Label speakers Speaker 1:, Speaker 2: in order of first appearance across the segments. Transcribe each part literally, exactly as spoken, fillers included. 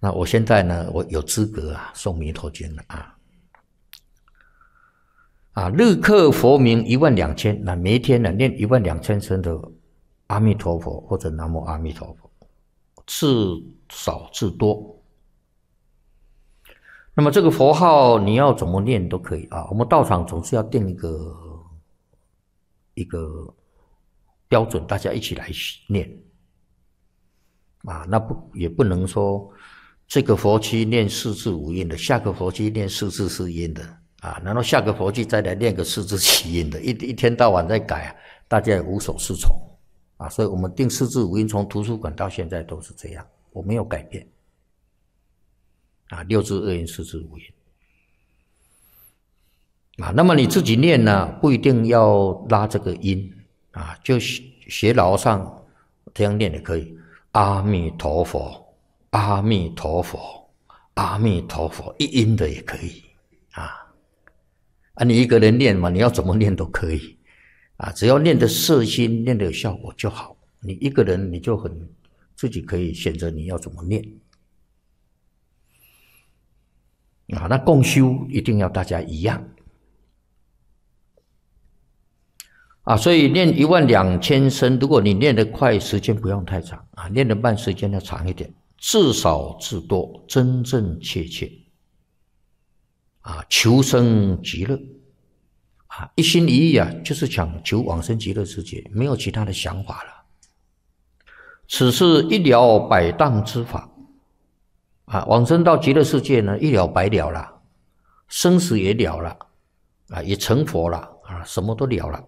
Speaker 1: 那我现在呢，我有资格啊诵弥陀经了啊。啊，日刻佛名一万两千，那每一天呢念一万两千声的阿弥陀佛或者南无阿弥陀佛，至少至多。那么这个佛号你要怎么念都可以啊。我们道场总是要定一个一个标准，大家一起来念啊。那不也不能说这个佛期念四字五音的，下个佛期念四字四音的。啊，然后下个佛期再来练个四字七音的，一一天到晚在改啊，大家也无所适从啊，所以我们定四字五音，从图书馆到现在都是这样，我没有改变啊，六字二音四字五音啊。那么你自己念呢，不一定要拉这个音啊，就学老和尚这样念也可以，阿弥陀佛，阿弥陀佛，阿弥陀佛，一音的也可以啊。啊，你一个人念嘛，你要怎么念都可以，啊，只要念的摄心，念的有效果就好。你一个人你就很自己可以选择你要怎么念，啊，那共修一定要大家一样，啊，所以念一万两千声，如果你念得快，时间不用太长啊，念得慢，时间要长一点，至少至多，真真切切。啊，求生极乐，啊，一心一意啊，就是想求往生极乐世界，没有其他的想法了。此是一了百当之法，啊，往生到极乐世界呢，一了百了了，生死也了了，啊，也成佛了，啊，什么都了了。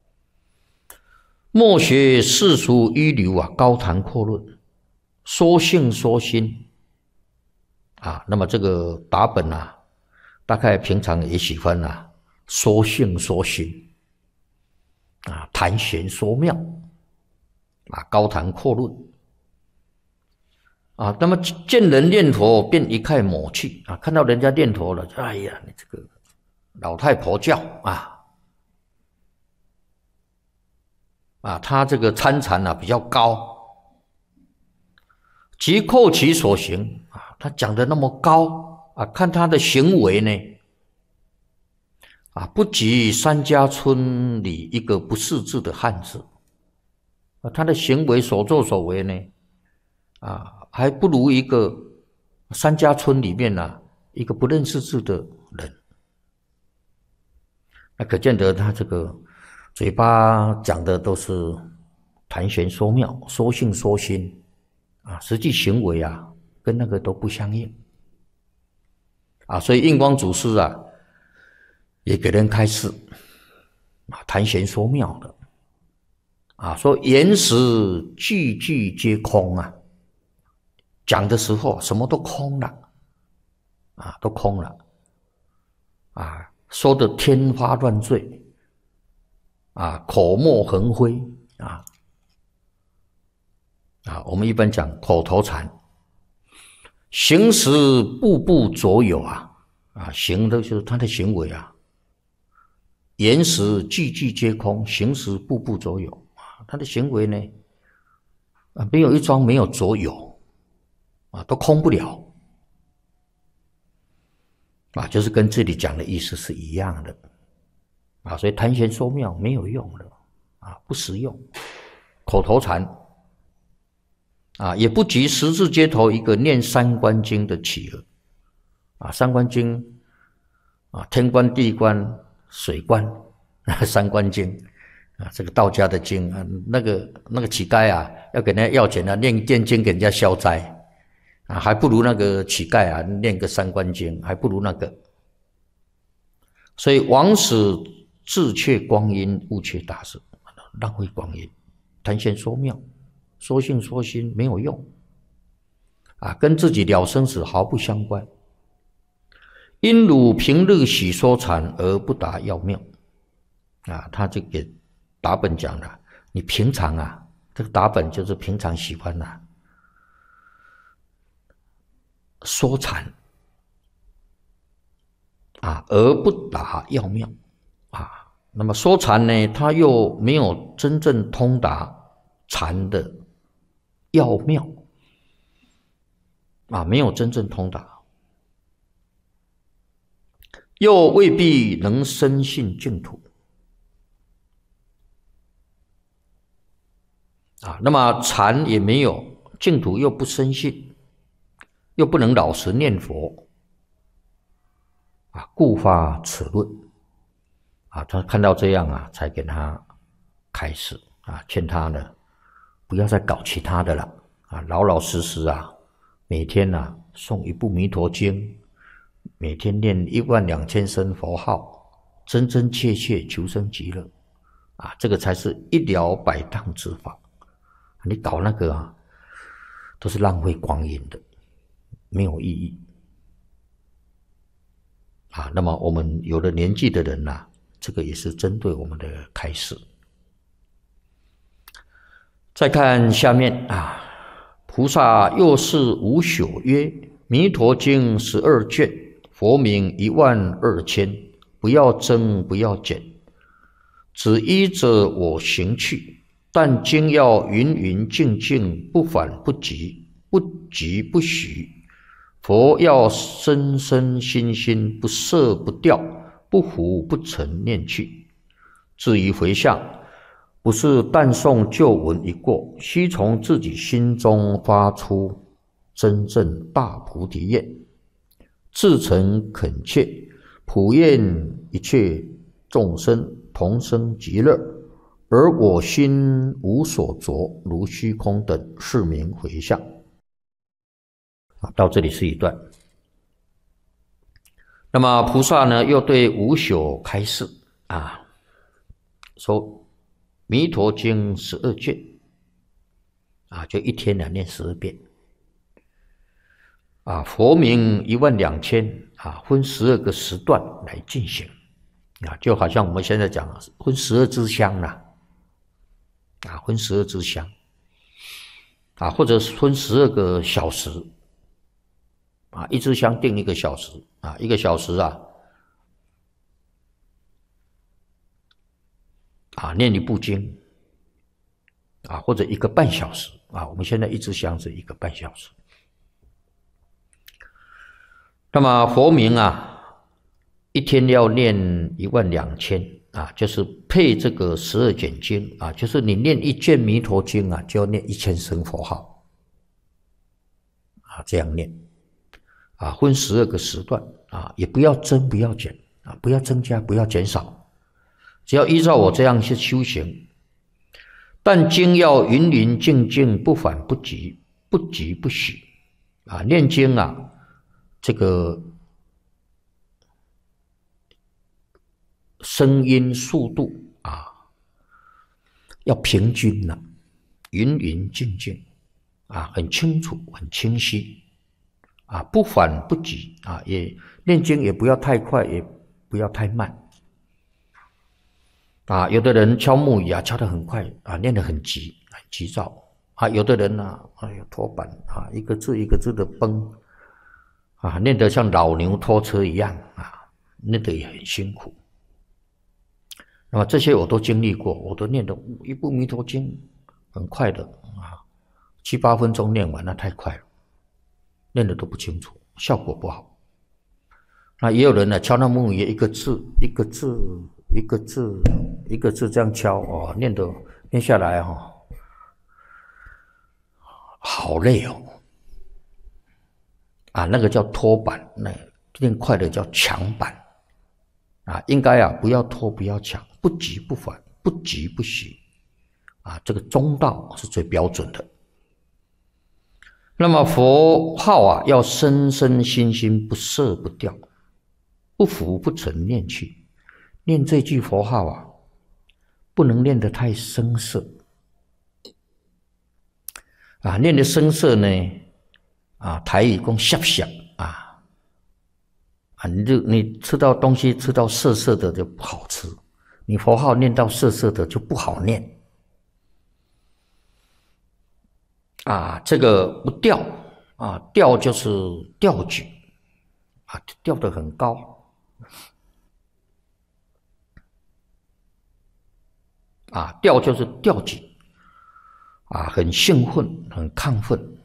Speaker 1: 莫学世俗一流啊，高谈阔论，说性说心，啊，那么这个达本啊。大概平常也喜欢啊，说性说心，啊，谈玄说妙，啊，高谈阔论，啊，那么见人念佛便一概抹去啊，看到人家念佛了，哎呀，你这个老太婆教啊，啊，他这个参禅啊比较高，即扣其所行啊，他讲的那么高。啊，看他的行为呢，啊，不及三家村里一个不识字的汉子，啊，他的行为所作所为呢，啊，还不如一个三家村里面啊一个不认识字的人。那可见得他这个嘴巴讲的都是谈玄说妙，说性说心，啊，实际行为啊跟那个都不相应。啊，所以印光祖师啊，也给人开示啊，谈玄说妙的啊，说言实句句皆空啊，讲的时候什么都空了啊，都空了啊，说的天花乱坠啊，口沫横飞啊啊，我们一般讲口头禅。行时步步左右啊，啊，行的就是他的行为啊。言时句句皆空，行时步步左右啊，他的行为呢，啊，没有一桩没有左右，啊，都空不了，啊，就是跟这里讲的意思是一样的，啊，所以谈玄说妙没有用的，啊，不实用，口头禅。啊，也不及十字街头一个念三观经的企鹅，啊，三观经，啊，天观、地观、水观，三观经，啊，这个道家的经啊，那个那个乞丐啊，要给人家要钱啊，念念经给人家消灾，啊，还不如那个乞丐啊，念个三观经，还不如那个。所以枉使自却光阴，误却大事，浪费光阴，谈玄说妙。说性说心没有用啊，跟自己了生死毫不相关。因汝平日喜说禅而不达要妙啊，他就给达本讲了，你平常啊，这个达本就是平常喜欢啊说禅啊，而不达要妙啊。那么说禅呢，他又没有真正通达禅的要妙啊，没有真正通达，又未必能深信净土啊。那么禅也没有，净土又不深信，又不能老实念佛啊，故发此论啊。他看到这样啊，才给他开示啊，劝他呢不要再搞其他的了啊，老老实实啊，每天啊诵一部弥陀经，每天念一万两千声佛号，真真切切求生极乐啊，这个才是一了百当之法。你搞那个啊，都是浪费光阴的，没有意义啊。那么我们有了年纪的人啊，这个也是针对我们的开示。再看下面啊，菩萨又是无朽曰：弥陀经十二卷，佛名一万二千，不要增，不要减，只依着我行去。但经要云云静静，不反不急，不急不许。佛要深深心心，不色不掉，不浮不沉念去。至于回向，不是但诵旧文一过，须从自己心中发出真正大菩提愿，至诚恳切，普愿一切众生同生极乐，而我心无所着，如虚空等，是名回向。到这里是一段。那么菩萨呢，又对无朽开示啊，说弥陀经十二卷啊，就一天呢念十二遍啊，佛名一万两千啊，分十二个时段来进行啊，就好像我们现在讲分十二支香啦啊，分十二支香啊，或者是分十二个小时啊，一支香定一个小时啊，一个小时啊啊念一部经啊，或者一个半小时啊，我们现在一支香是一个半小时。那么佛名啊，一天要念一万两千啊，就是配这个十二卷经啊，就是你念一卷弥陀经啊，就要念一千声佛号啊，这样念啊，分十二个时段啊，也不要增不要减啊，不要增加不要减少，只要依照我这样去修行。但经要云云静静，不反不急，不急不许啊，念经啊，这个声音速度啊，要平均了、啊，云云静静啊，很清楚很清晰啊，不反不急啊，也念经也不要太快，也不要太慢啊。有的人敲木鱼啊，敲得很快啊，念得很急很急躁啊。有的人呢、啊，哎呀拖板啊，一个字一个字的崩啊，念得像老牛拖车一样啊，念得也很辛苦。那么这些我都经历过，我都念的一部弥陀经很快的啊，七八分钟念完，那太快了，念的都不清楚，效果不好。那也有人呢，敲那木鱼，一个字一个字一个字一个字这样敲哦，念的念下来哈、哦，好累哦。啊，那个叫拖板，那念快的叫抢板。啊，应该啊，不要拖，不要抢，不急不缓，不急不徐，啊，这个中道是最标准的。那么佛号啊，要深深心心，不色不掉，不浮不沉念去。念这句佛号啊，不能念得太生涩，啊，念的生涩呢，啊，台语讲涩涩啊。啊，你就你吃到东西吃到涩涩的就不好吃，你佛号念到涩涩的就不好念啊。这个不掉啊，调就是调举啊，调得很高啊，调就是调举啊，很兴奋很亢奋